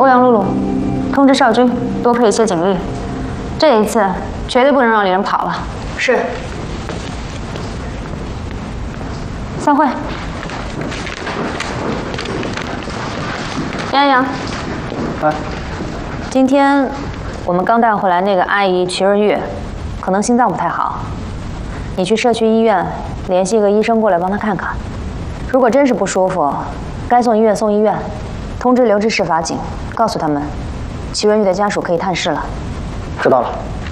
欧阳露露，通知少君多配一些警力，这一次绝对不能让李人跑了。 是。 散会。杨洋， 哎， 今天我们刚带回来那个阿姨瞿润玉，可能心脏不太好，你去社区医院联系一个医生过来帮她看看。如果真是不舒服，该送医院送医院，通知留置室法警，告诉他们瞿润玉的家属可以探视了。 知道了。